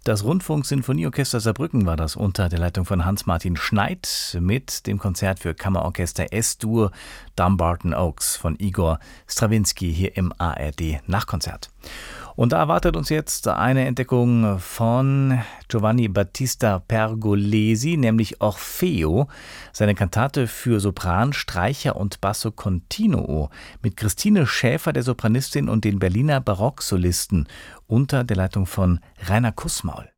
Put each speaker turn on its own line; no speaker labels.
Das Rundfunk-Sinfonieorchester Saarbrücken war das unter der Leitung von Hans-Martin Schneid mit dem Konzert für Kammerorchester S-Dur Dumbarton Oaks von Igor Strawinski hier im ARD Nachkonzert. Und da erwartet uns jetzt eine Entdeckung von Giovanni Battista Pergolesi, nämlich Orfeo, seine Kantate für Sopran, Streicher und Basso Continuo mit Christine Schäfer, der Sopranistin, und den Berliner Barocksolisten unter der Leitung von Rainer Kussmaul.